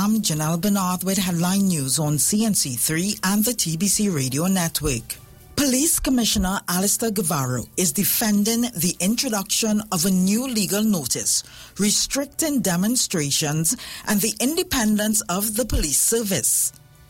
I'm Janelle Bernard with headline news on CNC3 and the TBC radio network. Police Commissioner Alistair Guevara is defending the introduction of a new legal notice restricting demonstrations and the independence of the police service.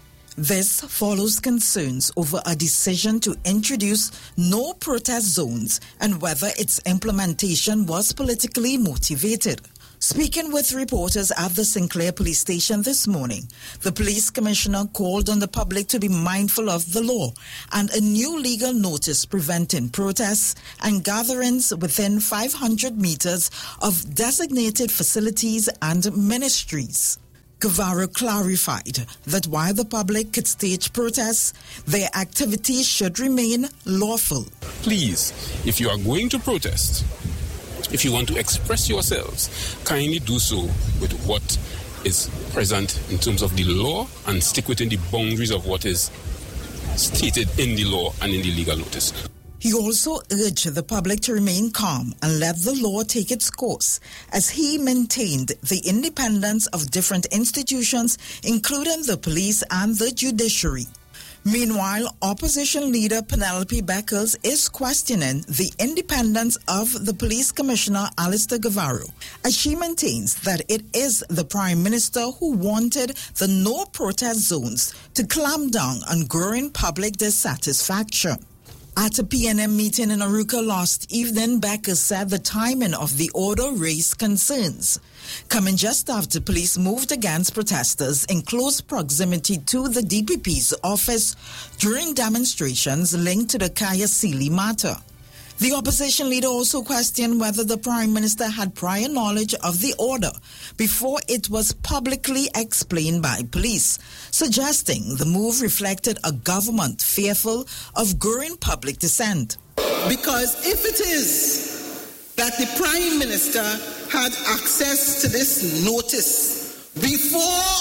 This follows concerns over a decision to introduce no protest zones and whether its implementation was politically motivated. Speaking with reporters at the Sinclair Police Station this morning, the police commissioner called on the public to be mindful of the law and a new legal notice preventing protests and gatherings within 500 meters of designated facilities and ministries. Guevara clarified that while the public could stage protests, their activities should remain lawful. Please, if you are going to protest, if you want to express yourselves, kindly do so with what is present in terms of the law and stick within the boundaries of what is stated in the law and in the legal notice. He also urged the public to remain calm and let the law take its course, as he maintained the independence of different institutions, including the police and the judiciary. Meanwhile, opposition leader Penelope Beckers is questioning the independence of the police commissioner Alistair Guevara, as she maintains that it is the Prime Minister who wanted the no protest zones to clamp down on growing public dissatisfaction. At a PNM meeting in Arouca last evening, Beckers said the timing of the order raised concerns, coming just after police moved against protesters in close proximity to the DPP's office during demonstrations linked to the Kaya Sealy matter. The opposition leader also questioned whether the Prime Minister had prior knowledge of the order before it was publicly explained by police, suggesting the move reflected a government fearful of growing public dissent. Because if it is that the Prime Minister had access to this notice before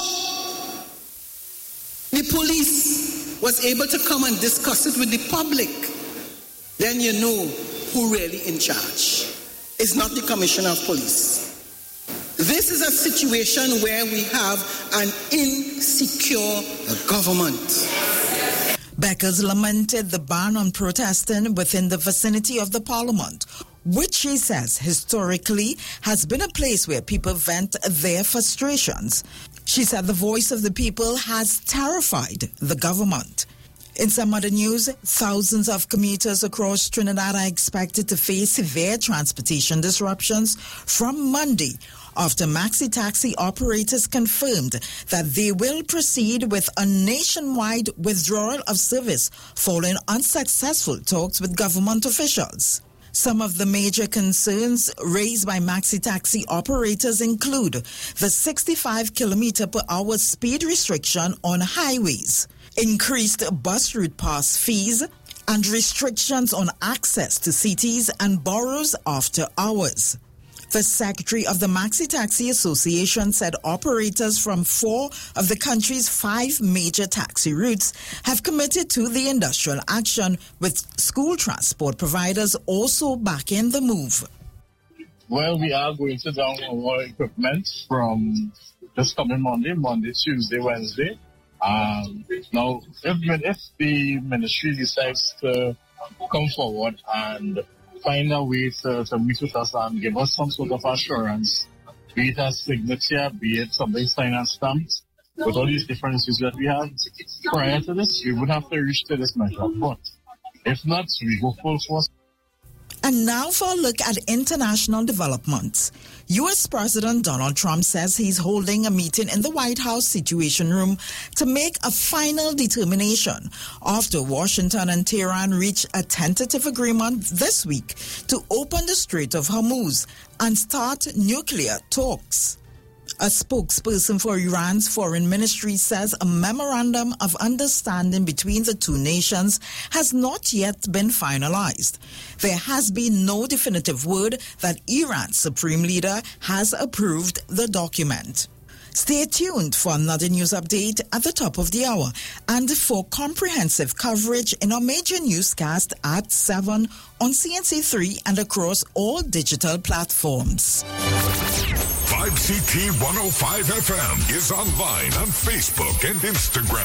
the police was able to come and discuss it with the public, then you know who really in charge. It's not the Commissioner of Police. This is a situation where we have an insecure government. Beckers lamented the ban on protesting within the vicinity of the Parliament, which she says historically has been a place where people vent their frustrations. She said the voice of the people has terrified the government. In some other news, thousands of commuters across Trinidad are expected to face severe transportation disruptions from Monday after maxi taxi operators confirmed that they will proceed with a nationwide withdrawal of service following unsuccessful talks with government officials. Some of the major concerns raised by maxi taxi operators include the 65 km/h speed restriction on highways, increased bus route pass fees, and restrictions on access to cities and boroughs after hours. The secretary of the Maxi Taxi Association said operators from 4 of the country's 5 major taxi routes have committed to the industrial action, with school transport providers also backing the move. Well, we are going to down our equipment from this coming Monday, Tuesday, Wednesday. Now, if the ministry decides to come forward and find a way to meet with us and give us some sort of assurance, be it a signature, be it something signed and stamped, with all these different issues that we have prior to this, we would have to reach to this measure. But if not, we go full force. And now for a look at international developments. U.S. President Donald Trump says he's holding a meeting in the White House Situation Room to make a final determination after Washington and Tehran reached a tentative agreement this week to open the Strait of Hormuz and start nuclear talks. A spokesperson for Iran's foreign ministry says a memorandum of understanding between the two nations has not yet been finalized. There has been no definitive word that Iran's supreme leader has approved the document. Stay tuned for another news update at the top of the hour and for comprehensive coverage in our major newscast at 7 on CNC3 and across all digital platforms. 5 WCT 105 FM is online on Facebook and Instagram.